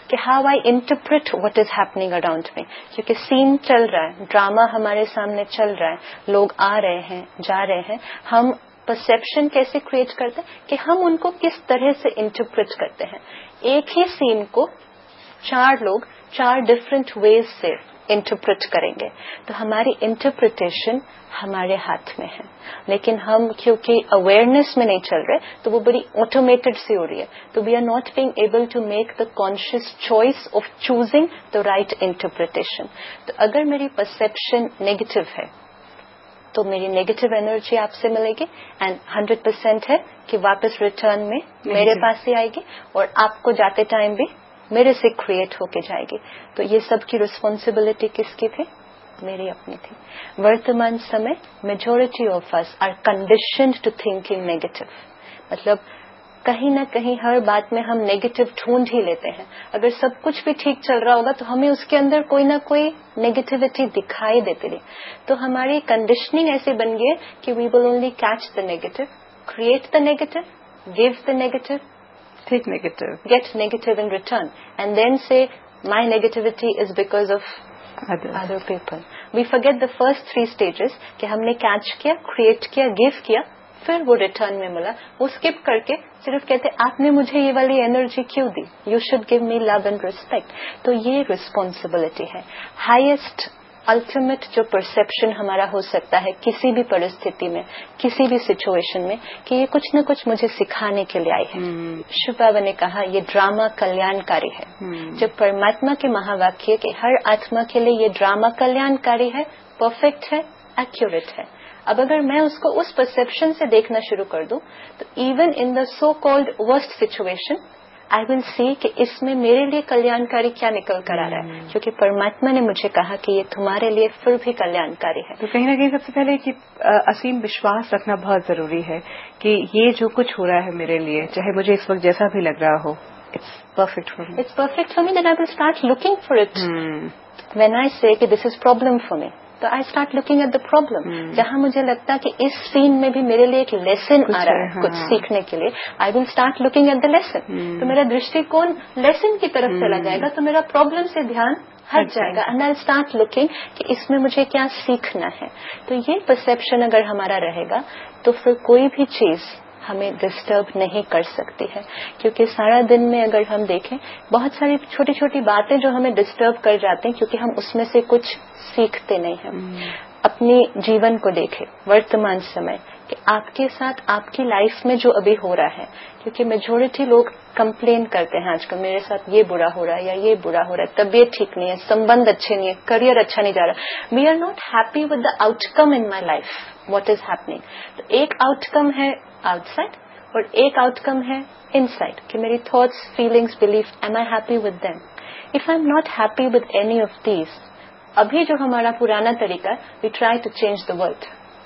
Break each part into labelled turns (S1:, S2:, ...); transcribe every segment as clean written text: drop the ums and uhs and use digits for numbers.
S1: کہ how I interpret what is happening around me. کیونکہ سین چل رہا ہے, ڈرامہ ہمارے سامنے چل رہا ہے, لوگ آ رہے ہیں جا رہے ہیں, ہم پرسپشن کیسے کریٹ کرتے ہیں کہ ہم ان کو کس طرح سے انٹرپریٹ کرتے ہیں. ایک ہی سین کو 4 لوگ 4 ڈفرینٹ ویز سے انٹرپریٹ کریں گے, تو ہماری انٹرپریٹیشن ہمارے ہاتھ میں ہے. لیکن ہم کیونکہ اویئرنیس میں نہیں چل رہے تو وہ بڑی آٹومیٹڈ سی ہو رہی ہے, تو we are not being able to make the conscious choice of choosing the right interpretation. تو اگر میری پرسپشن نیگیٹو ہے تو میری نیگیٹو انرجی آپ سے ملے گی, اینڈ 100% ہے کہ واپس ریٹرن میں میرے پاس ہی آئے گی, اور آپ کو جاتے ٹائم بھی میرے سے کریٹ ہو کے جائے گی. تو یہ سب کی رسپانسبلٹی کس کی تھی؟ میری اپنی تھی. ورتمان سمے majority of us are conditioned to thinking negative. مطلب کہیں نہ کہیں ہر بات میں ہم نیگیٹو ڈھونڈ ہی لیتے ہیں. اگر سب کچھ بھی ٹھیک چل رہا ہوگا تو ہمیں اس کے اندر کوئی نہ کوئی نیگیٹیوٹی دکھائی دیتی رہی. تو ہماری کنڈیشننگ ایسی بن گئی ہے کہ وی will only catch the negative, create the negative, give the negative,
S2: ٹھیک negative,
S1: get negative in return, and then say my negativity is because of other people. We forget the first 3 stages کہ ہم نے catch کیا, create کیا, give کیا, پھر وہ return میں ملا. وہ اسکپ کر کے صرف کہتے آپ نے مجھے یہ والی انرجی کیوں دی, you should give me love and respect. تو یہ رسپانسبلٹی ہے. ہائیسٹ الٹیمیٹ جو پرسپشن ہمارا ہو سکتا ہے کسی بھی پرستھتی میں, کسی بھی سچویشن میں, کہ یہ کچھ نہ کچھ مجھے سکھانے کے لیے آئی ہے. شیو بابا نے کہا یہ ڈرامہ کلیانکاری ہے. جب پرماتما کے مہاواکیہ کہ ہر آتما کے لیے یہ ڈرامہ کلیانکاری ہے, پرفیکٹ ہے, ایکوریٹ ہے. اب اگر میں اس کو اس پرسپشن سے دیکھنا شروع کر دوں تو even in the so called worst situation I ول سی کہ اس میں میرے لیے کلیانکاری کیا نکل کر آ رہا ہے, کیونکہ پرماتما نے مجھے کہا کہ یہ تمہارے لیے پھر بھی کلیانکاری ہے.
S2: تو کہیں نہ کہیں سب سے پہلے کہ اسیم وشواس رکھنا بہت ضروری ہے کہ یہ جو کچھ ہو رہا ہے میرے لیے, چاہے مجھے اس وقت جیسا بھی لگ رہا ہو, it's perfect for me.
S1: It's perfect for me, then I will start looking for it. When I سے کہ دس از پرابلم فار می, تو I start looking at the problem. جہاں مجھے لگتا ہے کہ اس سین میں بھی میرے لیے ایک لیسن آ رہا ہے کچھ سیکھنے کے لیے, آئی will start looking at the lesson. تو میرا درشٹی کون لیسن کی طرف چلا جائے گا, تو میرا پرابلم سے دھیان ہٹ جائے گا, اینڈ آئی اسٹارٹ لوکنگ کہ اس میں مجھے کیا سیکھنا ہے. تو یہ پرسپشن اگر ہمارا رہے گا تو پھر کوئی بھی چیز ہمیں ڈسٹرب نہیں کر سکتی ہے. کیونکہ سارا دن میں اگر ہم دیکھیں بہت ساری چھوٹی چھوٹی باتیں جو ہمیں ڈسٹرب کر جاتے ہیں کیونکہ ہم اس میں سے کچھ سیکھتے نہیں ہیں. اپنی جیون کو دیکھیں ورتمان سمے کہ آپ کے ساتھ آپ کی لائف میں جو ابھی ہو رہا ہے, کیونکہ میجورٹی لوگ کمپلین کرتے ہیں آج کل میرے ساتھ یہ برا ہو رہا ہے یا یہ برا ہو رہا ہے, طبیعت ٹھیک نہیں ہے, سمبند اچھے نہیں ہے, کریئر اچھا نہیں جا رہا. We are not happy with the out come in my life, what is happening. تو ایک آؤٹ کم ہے آؤٹ سائڈ اور ایک آؤٹ کم ہے ان سائڈ, کہ میری thoughts, feelings, belief, M I happy with them. If I am not happy with any of these, ابھی جو ہمارا پرانا طریقہ we try to change the world.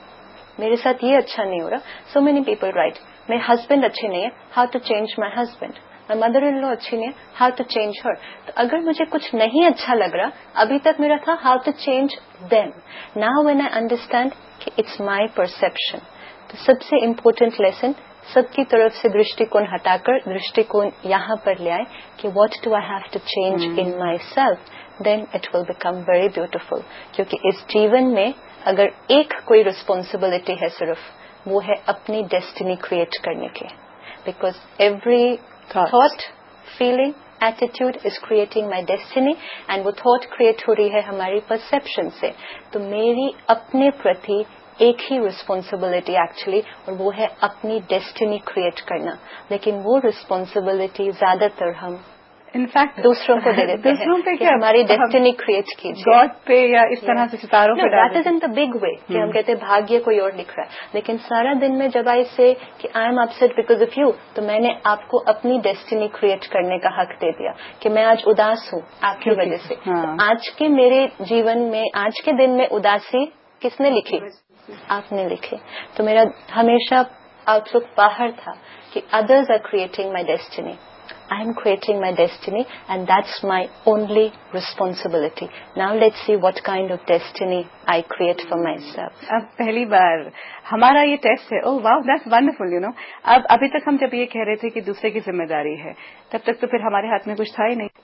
S1: میرے ساتھ یہ اچھا نہیں ہو رہا, سو مینی پیپل رائٹ, میرے ہسبینڈ اچھے نہیں ہے, how to change my husband. My mother ان لا اچھی نہیں ہے, ہاؤ ٹو چینج ہر. تو اگر مجھے کچھ نہیں اچھا لگ رہا, ابھی تک میرا تھا how to change them. Now when I understand کہ اٹس مائی پرسپشن. تو سب سے امپورٹنٹ لیسن سب کی طرف سے درشٹی کون ہٹا کر درشٹی کون یہاں پر لے آئے کہ what do I have to change in my self, then it will become very beautiful. کیونکہ اس جیون میں اگر ایک کوئی رسپانسبلٹی ہے صرف, وہ ہے اپنی ڈیسٹینی کریٹ کرنے کی. Because every thought, feeling, attitude is creating my destiny, and وہ تھاٹ کریٹ ہو رہی ہے ہماری پرسپشن سے. تو میری اپنے پرتی ایک ہی رسپانسبلٹی ایکچولی, اور وہ ہے اپنی ڈیسٹینی کریٹ کرنا. لیکن وہ رسپانسبلٹی زیادہ تر ہم انفیکٹ دوسروں کو دے دیتے ہیں کہ ہماری ڈیسٹینی کریٹ کیجیے,
S2: گاڈ پہ یا اس طرح سے ستاروں پہ.
S1: That is in the big way کہ ہم کہتے ہیں بھاگیہ کوئی اور لکھ رہا ہے. لیکن سارا دن میں جب آئی سے کہ I am upset because of you, تو میں نے آپ کو اپنی ڈیسٹینی کریٹ کرنے کا حق دے دیا کہ میں آج اداس ہوں آپ کی وجہ سے. آج کے میرے جیون میں, آج کے دن میں اداسی کس نے لکھی؟ آپ نے لکھے. تو میرا ہمیشہ آؤٹ لک باہر تھا کہ others are creating my destiny, I am creating my destiny and that's my only responsibility. Now let's see what kind of destiny I create for myself.
S2: اب پہلی بار ہمارا یہ ٹیسٹ ہے. اوہ واو, دیٹس ونڈرفل. اب ابھی تک ہم جب یہ کہہ رہے تھے کہ دوسرے کی ذمہ داری ہے, تب تک تو پھر ہمارے ہاتھ میں کچھ تھا ہی نہیں.